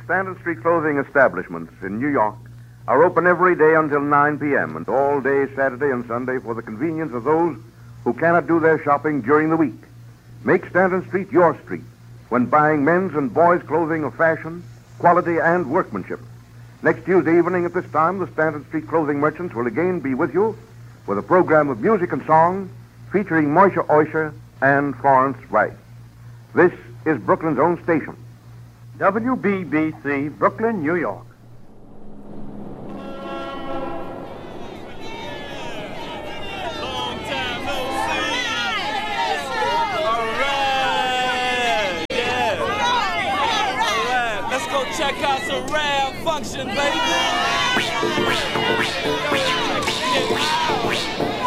Stanton Street clothing establishments in New York are open every day until 9 p.m. and all day Saturday and Sunday for the convenience of those who cannot do their shopping during the week. Make Stanton Street your street when buying men's and boys' clothing of fashion, quality, and workmanship. Next Tuesday evening at this time, the Stanton Street clothing merchants will again be with you with a program of music and song featuring Moisha Oisha and Florence Rice. This is Brooklyn's own station, WBBC, Brooklyn, New York. Check out some rare function, baby.